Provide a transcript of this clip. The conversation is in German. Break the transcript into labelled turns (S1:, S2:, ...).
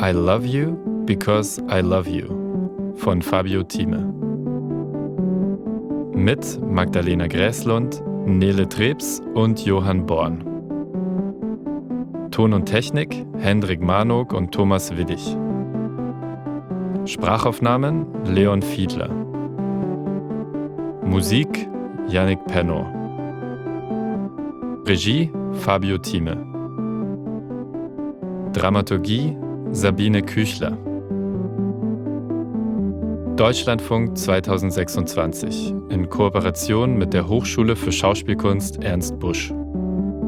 S1: I Love You Because I Love You von Fabio Thieme. Mit Magdalena Gräslund, Nele Trebs und Johann Born. Ton und Technik Hendrik Marnock und Thomas Widdig. Sprachaufnahmen Leon Fiedler. Musik Yannick Penno. Regie Fabio Thieme. Dramaturgie Sabine Küchler. Deutschlandfunk 2026 in Kooperation mit der Hochschule für Schauspielkunst Ernst Busch.